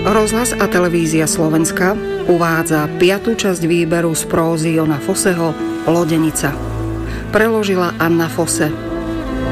Rozhlas a televízia Slovenska uvádza 5. časť výberu z prózy Jona Foseho Lodenica. Preložila Anna Fose.